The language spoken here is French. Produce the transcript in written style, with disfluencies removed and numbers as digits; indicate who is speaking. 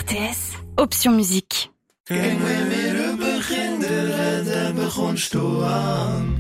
Speaker 1: RTS, option musique.
Speaker 2: Kijk weer midden begin, de redder begon stoer aan.